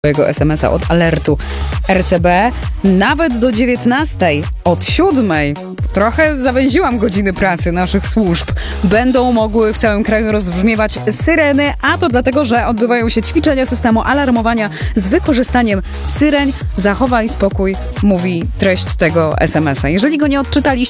Twojego SMS-a od alertu RCB nawet do 19:00, od 7:00. Trochę zawęziłam godziny pracy naszych służb. Będą mogły w całym kraju rozbrzmiewać syreny, a to dlatego, że odbywają się ćwiczenia systemu alarmowania z wykorzystaniem syren. Zachowaj spokój, mówi treść tego SMS-a. Jeżeli go nie odczytaliście,